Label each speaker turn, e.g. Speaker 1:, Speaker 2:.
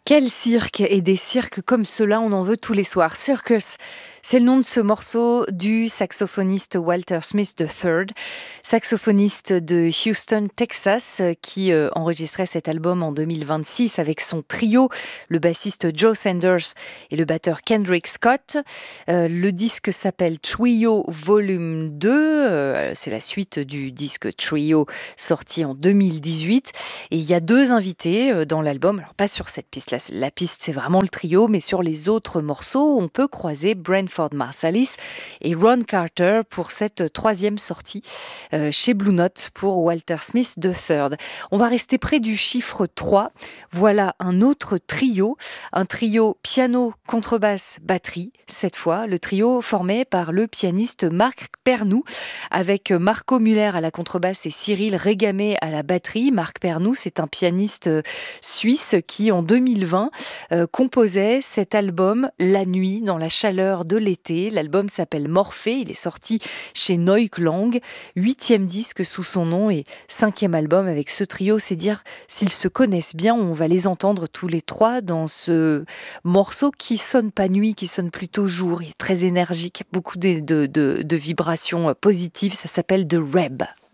Speaker 1: Quel cirque! Et des cirques comme cela, on en veut tous les soirs. Circus, c'est le nom de ce morceau du saxophoniste Walter Smith III, saxophoniste de Houston, Texas, qui enregistrait cet album en 2026 avec son trio, le bassiste Joe Sanders et le batteur Kendrick Scott. Le disque s'appelle Trio Volume 2, c'est la suite du disque Trio sorti en 2018. Et il y a deux invités dans l'album, alors pas sur cette piste-là, la piste c'est vraiment le trio, mais sur les autres morceaux, on peut croiser Branford Marsalis et Ron Carter pour cette troisième sortie chez Blue Note pour Walter Smith III. On va rester près du chiffre 3. Voilà un autre trio, un trio piano, contrebasse, batterie. Cette fois, le trio formé par le pianiste Marc Pernou, avec Marco Müller à la contrebasse et Cyril Régamé à la batterie. Marc Pernou, c'est un pianiste suisse qui, en 2020, composait cet album la nuit, dans la chaleur de l'été. L'album s'appelle Morphée, il est sorti chez Neuklang, 8e disque sous son nom et 5e album avec ce trio. C'est dire s'ils se connaissent bien. On va les entendre tous les trois dans ce morceau qui sonne pas nuit, qui sonne plutôt jour. Il est très énergique, beaucoup de vibrations positives. Ça s'appelle The Reb.